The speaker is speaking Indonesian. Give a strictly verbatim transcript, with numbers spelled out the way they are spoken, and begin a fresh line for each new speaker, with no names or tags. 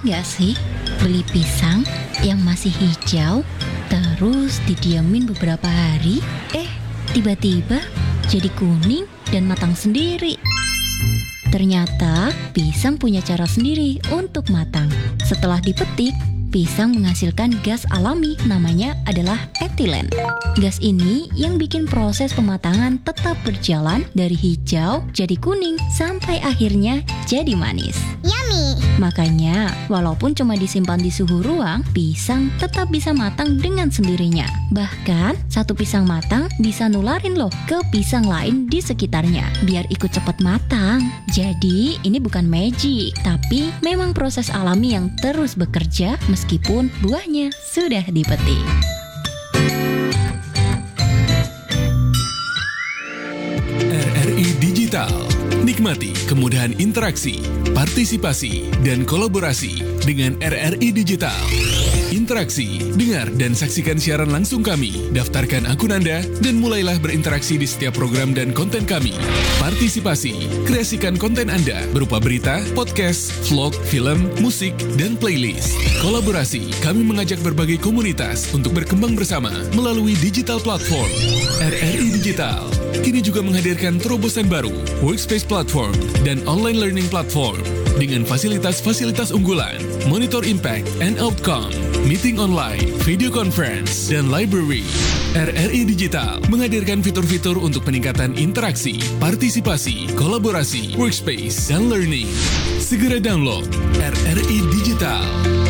nggak sih beli pisang yang masih hijau, terus didiamin beberapa hari, eh tiba-tiba jadi kuning dan matang sendiri? Ternyata pisang punya cara sendiri untuk matang. Setelah dipetik, pisang menghasilkan gas alami, namanya adalah etilen. Gas ini yang bikin proses pematangan tetap berjalan dari hijau jadi kuning sampai akhirnya jadi manis.
Yummy!
Makanya, walaupun cuma disimpan di suhu ruang, pisang tetap bisa matang dengan sendirinya. Bahkan, satu pisang matang bisa nularin loh ke pisang lain di sekitarnya, biar ikut cepat matang. Jadi, ini bukan magic, tapi memang proses alami yang terus bekerja meskipun buahnya sudah dipetik.
R R I Digital. Nikmati kemudahan interaksi, partisipasi, dan kolaborasi dengan R R I Digital. Interaksi, dengar dan saksikan siaran langsung kami, daftarkan akun Anda, dan mulailah berinteraksi di setiap program dan konten kami. Partisipasi, kreasikan konten Anda berupa berita, podcast, vlog, film, musik, dan playlist. Kolaborasi, kami mengajak berbagai komunitas untuk berkembang bersama melalui digital platform. R R I Digital kini juga menghadirkan terobosan baru, workspace platform, dan online learning platform dengan fasilitas-fasilitas unggulan, monitor impact and outcome, meeting online, video conference, dan library. R R I Digital menghadirkan fitur-fitur untuk peningkatan interaksi, partisipasi, kolaborasi, workspace, dan learning. Segera download R R I Digital.